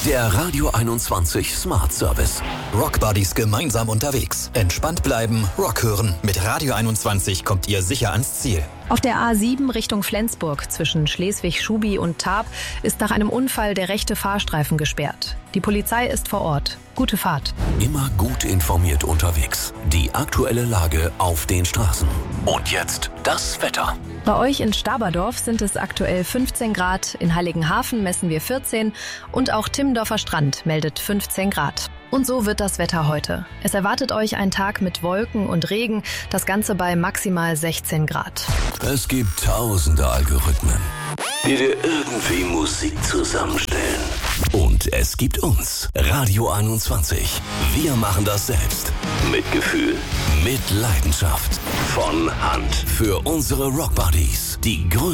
Der Radio 21 Smart Service. Rock Buddies gemeinsam unterwegs. Entspannt bleiben, Rock hören. Mit Radio 21 kommt ihr sicher ans Ziel. Auf der A7 Richtung Flensburg zwischen Schleswig-Schubi und Tarp ist nach einem Unfall der rechte Fahrstreifen gesperrt. Die Polizei ist vor Ort. Gute Fahrt. Immer gut informiert unterwegs. Die aktuelle Lage auf den Straßen. Und jetzt das Wetter. Bei euch in Staberdorf sind es aktuell 15 Grad, in Heiligenhafen messen wir 14 und auch Timmendorfer Strand meldet 15 Grad. Und so wird das Wetter heute. Es erwartet euch ein Tag mit Wolken und Regen, das Ganze bei maximal 16 Grad. Es gibt tausende Algorithmen, die dir irgendwie Musik zusammenstellen. Und es gibt uns, Radio 21. Wir machen das selbst. Mit Gefühl, mit Leidenschaft. Von Hand. Für unsere Rock Buddies. Die größten